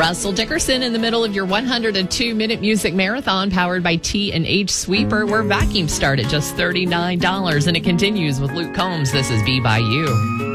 Russell Dickerson in the middle of your 102-minute music marathon powered by T&H Sweeper, where vacuums start at just $39. And it continues with Luke Combs. This is Be By You.